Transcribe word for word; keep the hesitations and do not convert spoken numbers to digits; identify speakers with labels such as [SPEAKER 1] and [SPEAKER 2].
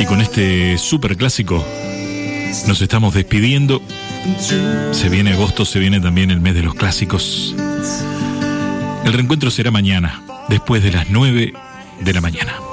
[SPEAKER 1] con este super clásico nos estamos despidiendo. Se viene agosto, se viene también el mes de los clásicos. El reencuentro será mañana, después de las nueve de la mañana.